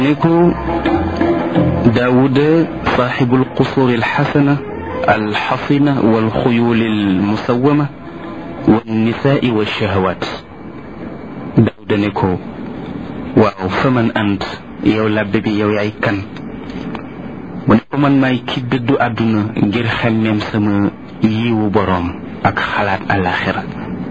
نيكو داود صاحب القصور الحسنة الحصنة والخيول المسومة والنساء والشهوات. داود نيكو واو فمن أنت يو لببي يو ياي كان منيكو من ماي كي ددو أدونا غير خمم سما ييو بروم ak xalaat alaxira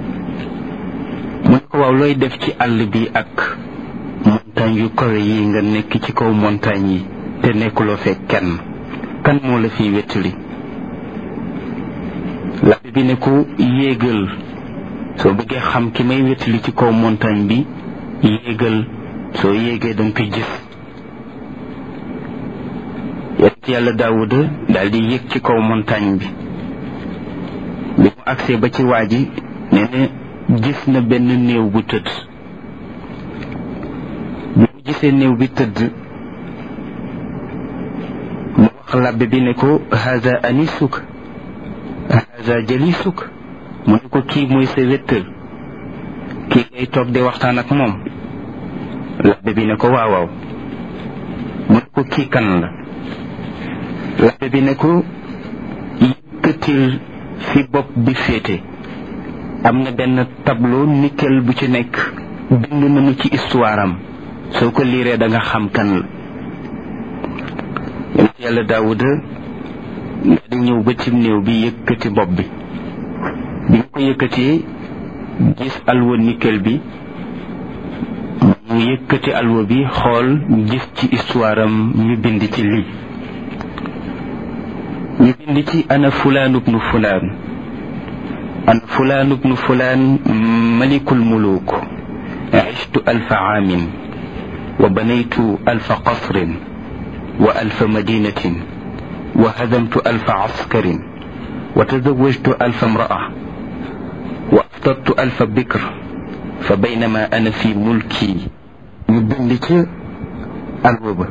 mu ko waaw looy def ci àll bi ak montagne yu kawe yi nga nekk ci kaw montagne yi te nekkuloo fekk kenn kan moo la fi wettali labbi bi ne ko yéegal soo bëggee xam ki may wettali ci kaw montagne bi yéegal soo yéegee danga koy gis yàlla Daawuda daal di yéeg ci kaw montagne bi bi mu agsee ba ci waa ji nee na gis na benn néew bu tëdd bi mu gisee néew bi tëdd mu wax labbe bi ne ko haza anisuk haza jalisuk mu ne ko kii mooy sa wéttal kii ngay toog di waxtaan ak moom labbe bi ne ko waaw waaw mu ne ko kii kan la labbe bi ne ko yëkkatil fi bopp bi féete am na benn tableau nickel bu ci nekk bind nañu ci histoire am soo ko liiree da nga xam kan la yonent yàlla Daawuda nga di ñëw ba ci néew bi yëkkati bopp bi bi nga ko yëkkatee gis alwa nickel bi mu yëkkati alwa bi xool gis ci histoire am ñu bind ci lii ñu bind ci ana fulaan ibnu fulaan ana fulaan ibnu fulaan malikul muluk عشت 1000 عام وبنيت 1000 قصر و1000 مدينة وهزمت 1000 عسكر وتزوجت 1000 امرأة وأفطرت 1000 بكر فبينما أنا في ملكي يبنك الوبا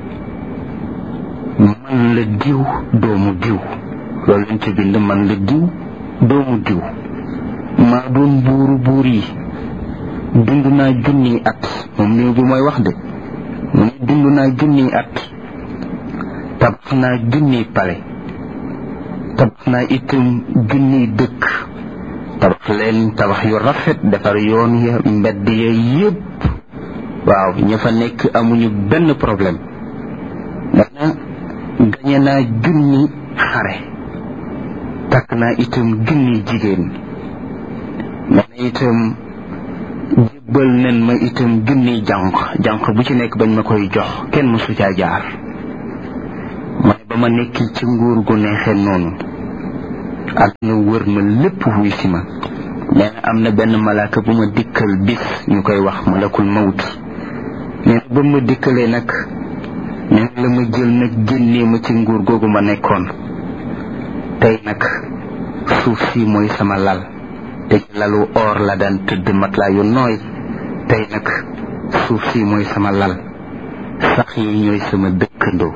من لديو دوم ديو لول انت بند من لديو دوم ديو ما دون بورو بوري dunduna junni at mom néew bi mooy wax de mu ne dunduna junni at tabax naa junni pale tabax naa itam junni dëkk tabax leen tabax yu rafet defar yoon ya mbedd ya yépp waaw ña fa nekk amuñu benn problème dana gañe naa junni xare takk naa itam junni jigéen mana itam jébbal nen ma itam junni jànq bu ci nekk bañ ma koy jox kenn mësu caa jaar ma ne ba ma nekk ci nguur gu neexee noonu àdduna wër ma lépp wuy si ma nee na am na benn malaaka bu ma dikkal bis ñu koy wax malakul mawt nee na ba ma dikkalee nag nee na la ma jël nag génnee ma ci nguur googu ma nekkoon tey nag suuf si mooy sama lal te ci lalu or la daan tëdd matelas yu nooy tey nag suuf si mooy sama lal sax yi ñooy sama dëkkandoo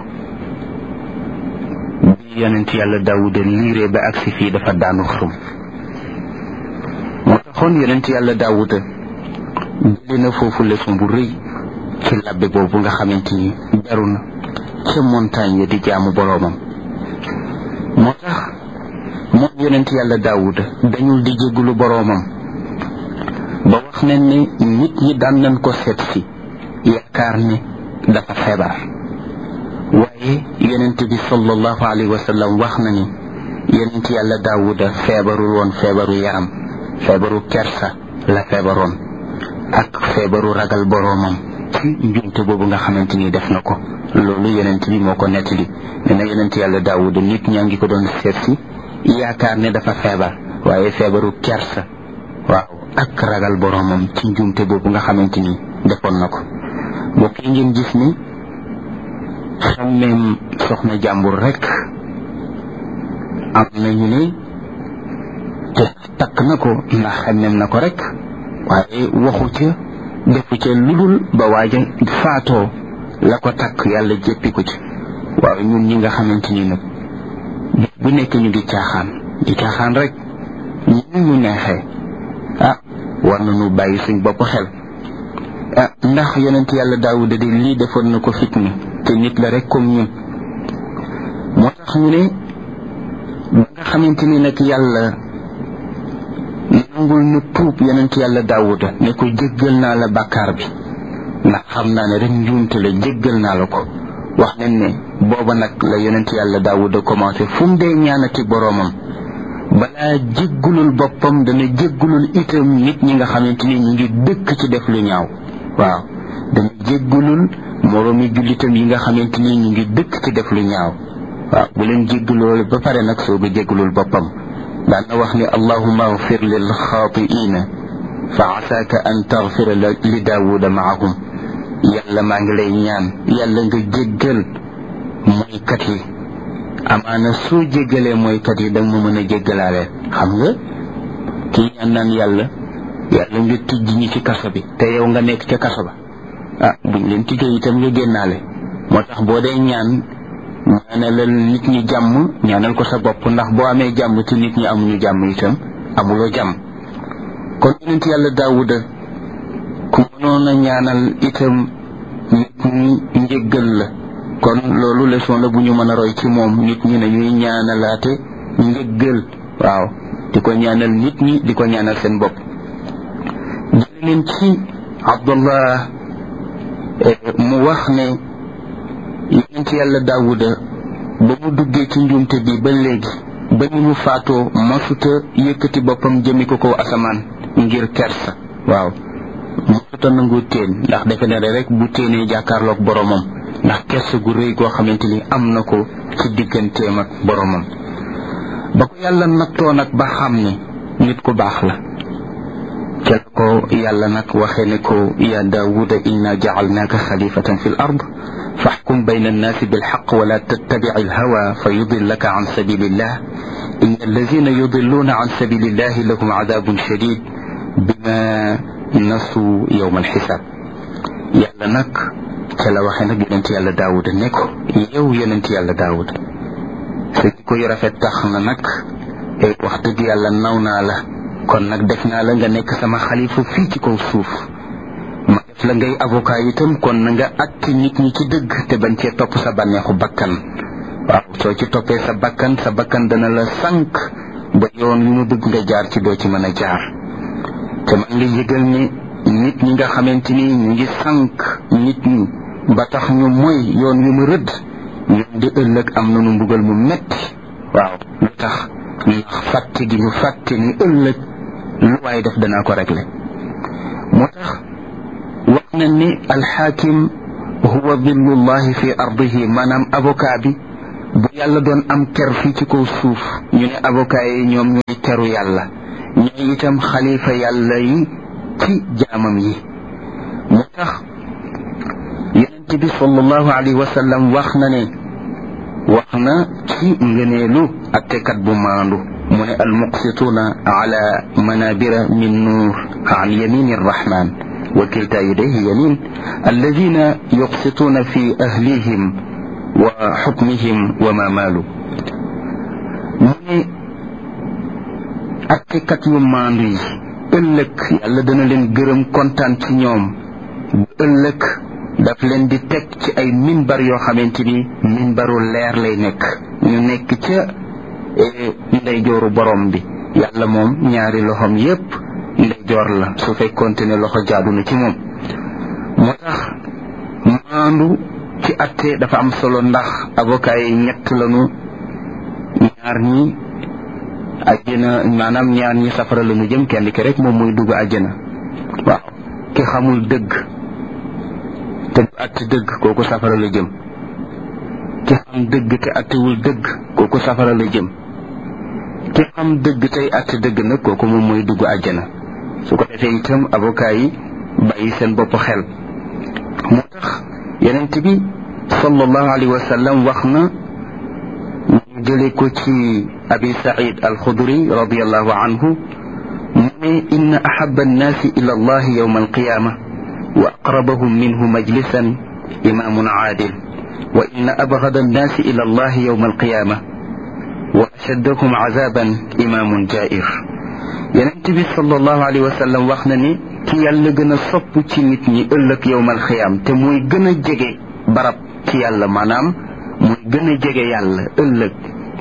bi yonent yàlla Daawuda liiree ba agsi fii dafa daanu xarum moo taxoon yonent yàlla Daawuda jëlee na foofu leçon bu rëy ci labbe boobu nga xamante ni beru na ca montagne ya di jaamu boroomam moo tax moom yonent yàlla Daawuda dañul di jéggulu boroomam ba wax nañ ne nit ñi daan nañ ko seet si yaakaar ne dafa feebar waaye yonent bi sallallahu alayhi wa sallam wax na ni yonent yàlla Daawuda feebarul woon feebaru yaram feebaru kersa la feebaroon ak feebaru ragal boroomam ci njumte boobu nga xamante ni def na ko loolu yonent bi moo ko nettali nee na yonent yàlla Daawuda nit ñaa ngi ko doon seet si yaakaar ne dafa feebar waaye feebaru kersa waaw ak ragal boroomam ci njumte boobu nga xamante ni defoon na ko mbokk yi ngeen gis ni xammeem soxna jàmbur rek am nañu ne te takk na ko ndax xammeem na ko rek waaye waxu ca defu ca ludul ba waaja faatoo la ko takk yàlla jéppi ko ci waaw ñun ñi nga xamante ni nag bu nekk ñu di caaxaan rek ñu neexee war nañu bàyyi suñ bopp xel ndax yonent yàlla Daawuda de lii defoon na ko fitna te nit la rek comme ñun. moo tax ñu ne ba nga xamante ni nag yàlla nangul na tuub yonent yàlla Daawuda ne ko jéggal naa la bàkkaar bi ndax xam naa ne rek njuumte la, jéggal naa la ko. wax nañ ne booba nag la yonent yàlla Daawuda commencé fu mu dee ñaanati boroomam balaa jéggulul boppam dana jéggulul itam nit ñi nga xamante ni ñu ngi dëkk ci def lu ñaaw. waaw dana jéggulul moroomi jullitam yi nga xamante ni ñu ngi dëkk ci def lu ñaaw. waaw bu leen jégguloo ba pare nag soo ko jéggulul boppam daan na wax ni allahumma agfir lil xaatiina fa asaaka an tagfira li Daawuda maahum. yàlla maa ngi lay ñaan yàlla nga jéggal mooykat yi, amaana soo jéggalee mooykat yi danga ma mën a jéggalaale. xam nga kii ñaan naan yàlla nga tijj ñi ci kaso bi te yow nga nekk ca kaso ba buñ leen tijjee itam nga génnaale. moo tax boo dee ñaanalal nit ñi jàmm, ñaanal ko sa bopp, ndax boo amee jàmm te nit ñi amuñu jàmm itam amuloo jàmm. kon yonent yàlla Daawuda ku mënoon a ñaanal itam nit ñi njéggal la. kon loolu leçon la bu ñu mën a roy ci moom, nit ñi nañuy ñaanalaate njéggal. waaw di ko ñaanal nit ñi, di ko ñaanal seen bopp. jële leen ci Abdullah mu wax ne yonent yàlla Daawuda ba mu duggee ci njuumte bi ba léegi ba ni mu faatoo masuta yëkkati boppam jëmi ko kaw asamaan ngir kersa. waaw masuta nangu teen ndax defe ne rek bu teenee jàkkaarloog boromam, ndax kersa gu rëy goo xamante ni am na ko ci digganteem ak boromam. ba ko yàlla nattoo nag ba xam ne nit ku baax la ca ko yàlla nag waxee ne ko ya Daawuda inna ja'alnaaka xalifatan fi l ard faxkum bayna annaasi bilxaq wala tattabic alhawa fa yudillaka an sabilillah inna allazina yudilluuna an sabilillahi lahum cadabun shadid bima nasu yowma alxisaab. yàlla nag ca la waxee nag yonent yàlla Daawuda ne ko yow yonent yàlla Daawuda sa jikko yu rafet tax na nag wax dëgg yàlla naw naa la, kon nag def naa la nga nekk sama xalifa fii ci kaw suuf. ma def la ngay avocat itam, kon na nga atti nit ñi ci dëgg te bañ cee topp sa bànneexu bakkan. waaw soo ci toppee sa bakkan dana la sànq ba yoon wi mu bëgg nga jaar ci doo ci mën a jaar. te maa ngi yëgal ne nit ñi nga xamante ni ñu ngi sànq nit ñi ba tax ñu mooy yoon wi mu rëdd, ñoom di ëllëg am nañu mbugal mu metti. waaw lu tax ndax fàtte gi ñu fàtte ni ëllëg lu waay def danaa ko régler. moo tax wax nañ ni alxaakim huwa dillullahi fi ardihi, maanaam avocat bi bu yàlla doon am ker fii ci kaw suuf, ñu ne avocat yi ñoom ñooy keru yàlla, ñooy itam xalifa yàlla yi ci jaamam yi. moo tax yonent bi sallallahu alayhi wa sallam wax na ci ngëneelu attekat bu maandu mu ne almuqsituuna ala manabira min nuur an yamini arrahman wa kilta yadayhi yamin alladina yuqsituuna fi ahlihim wa xukmihim wa ma maalu. mu ne attekat yu maandu yi ëllëg yàlla dana leen gërëm kontaan ci ñoom. ëllëg daf leen di teg ci ay minbar yoo xamante ni minbaru leer lay nekk, ñu nekk ca ndeyjooru borom bi. yàlla moom ñaari loxoom yépp ndeyjoor la su fekkoonte ne loxo jaadu na ci moom. moo tax maandu ci atte dafa am solo, ndax avocat yi ñett lañu, ñaar ñi àjjana, maanaam ñaar ñi safara lañu jëm, kenn ki rek moom muy dugg àjjana. waaw ki xamul dëgg te du atte dëgg kooku safara la jëm, ki xam dëgg te attewul dëgg kooku safara la jëm, ki xam dëgg tey atte dëgg nag kooku moom mooy dugg àjjana. su ko defee itam avocat yi bàyyi seen bopp xel. moo tax yonent bi sallallahu alayhi wa sallam wax na, ñu jëlee ko ci abi said alxudri radiallahu anhu mu ne inna ahaba annaasi ila allahi yawma alqiyama wa aqrabahum minhu majlisan imamun aadil wa inna abgada annaasi ila allahi yawma alqiyama wa ashaddahum azaban imamun jair. yonent bi sallallahu alayhi wa sallam wax na ni ki yàlla gën a sopp ci nit ñi ëllëg yowmal xiyaam te mooy gën a jege barab ci yàlla maanaam mooy gën a jege yàlla ëllëg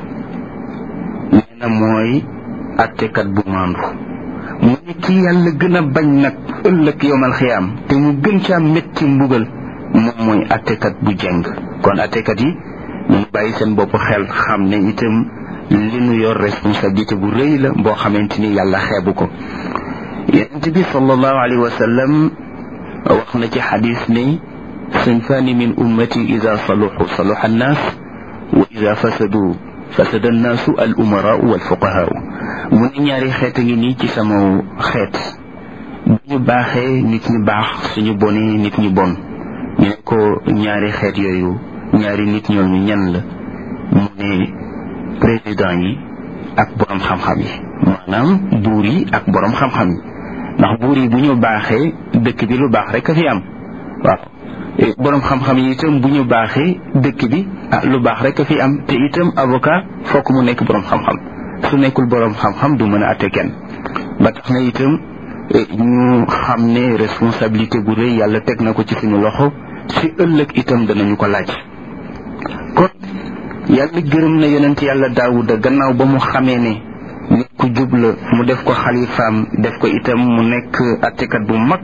nee na mooy attekat bu maandu mu ne ki yàlla gën a bañ nag ëllëg yowmal xiyaam te mu gën caa métti mbugal moom mooy attekat bu jeng kon attekat yi ñu bàyyi seen bopp xel xam ne itam li nu yor responsabilité bu rëy la boo xamante ni yàlla xeebu ko yonent bi sallallahu alayhi wa sallam wax na ci xadis ne sinfaani min ummati ida saluxu saluxa annaas wa ida fasadu fasada annaasu al umaraau wal fuqahaau mu ne ñaari xeet a ngi nii ci sama xeet bu ñu baaxee nit ñi baax suñu bonee nit ñi bon ñu ne ko ñaari xeet yooyu ñaari nit ñooñu ñan la mu ne président yi ak borom xam-xam yi maanaam buur yi ak borom xam-xam yi ndax buur yi bu ñu baaxee dëkk bi lu baax rek a fi am waaw borom xam-xam yi itam bu ñu baaxee dëkk bi lu baax rek a fi am te itam avocat fokk mu nekk borom xam-xam su nekkul borom xam-xam du mën a atte kenn ba tax na itam ñu xam ne responsabilité bu rëy yàlla teg na ko ci suñu loxo ci ëllëg itam danañu ko laaj kon yàlla gërëm na yonent yàlla daawuda gannaaw ba mu xamee ne nit ku jub la mu def ko xalifaam def ko itam mu nekk attekat bu mag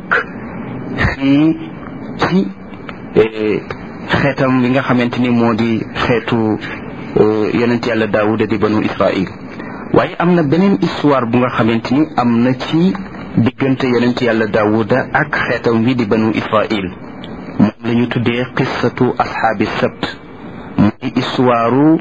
fii ci xeetam bi nga xamante ni moo di xeetu yonent yàlla daawuda di banu israil waaye am na beneen histoire bu nga xamante ni am na ci diggante yonent yàlla daawuda ak xeetam bi di banu israil moom la ñu tuddee qissatu ashaabi sabt mu di histoire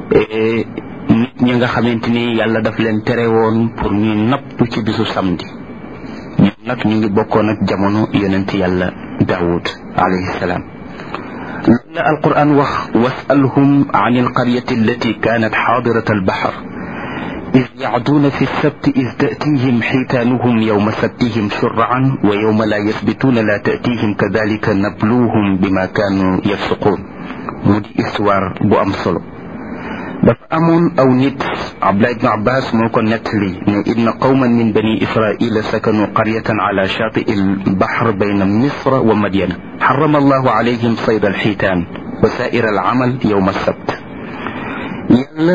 nit ñi nga xamante ni yàlla daf leen tere woon pour ñuy napp ci bisu samedi ñoom nag ñu ngi bokkoon ak jamono yonent yàlla daawud alayhi salaam loolu la alquran wax wasalhum an alqaryati allati kanat xaadirat albaxar إذ يعدون في السبت إذ تأتيهم حيتانهم يوم سبتهم شرعا ويوم لا يثبتون لا تأتيهم كذلك نبلوهم بما كانوا يفسقون مودي إسوار بو أم صلو dafa amoon aw nit Abdullah ibn Abbas moo ko nettali ne inna qawman min bani israila sakanu qaryatan ala shaati'i al-bahr bayna misra wa madyana harrama allahu alayhim sayda al-hiitaan wa saa'ira al-amal yawma as-sabt yàlla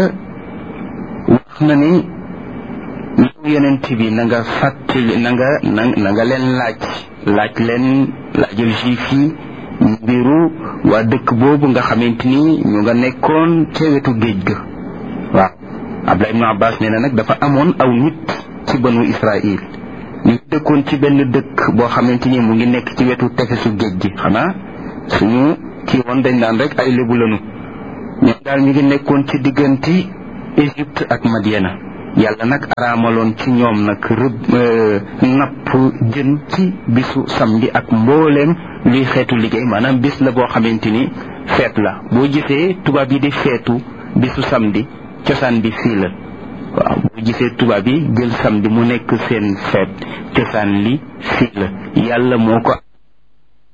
wax na ne yow yonent bi na nga fàttali na nga leen laajal juif yi mbiru waa dëkk boobu nga xamante ni ñu nga nekkoon ca wetu géej ga waaw Abdullah ibn Abbas nee na nag dafa amoon aw nit ci banu Israil ñu dëkkoon ci benn dëkk boo xamante ni mu ngi nekk ci wetu tefesu géej gi xanaa suñu kii woon dañ daan rek ay lébu lanu ñoom daal ñu ngi nekkoon ci diggante Égypte ak Madiana yàlla nag araamaloon ci ñoom nag napp jën ci bisu samedi ak mbooleem luy xeetu liggéey maanaam bis la boo xamante ni feet la boo gisee tubaab yi di feetu bisu samedi cosaan bi fii la waaw boo gisee tubaab yi jël samedi mu nekk seen feet cosaan li fii la yàlla moo ko